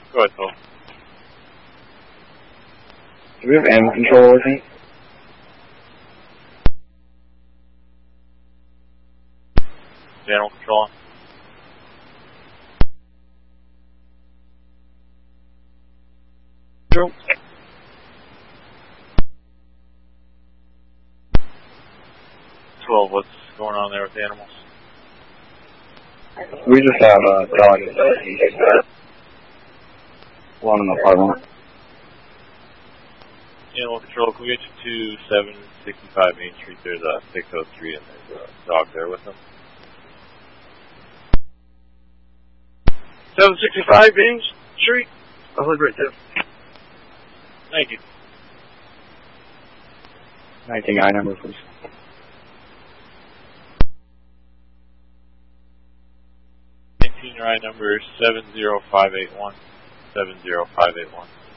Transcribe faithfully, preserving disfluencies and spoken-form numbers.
Go ahead, Phil. Do we have animal control with me? Animal control on? True. twelve, what's going on there with the animals? We just have a dog. One in the apartment. Animal control, can we get you to seven sixty-five Main Street? There's a six oh three and there's a dog there with them. seven sixty-five Main Street? I'll hold right there. Thank you. nineteen I number, please. nineteen I number seven zero five eight one. seven zero five eight one.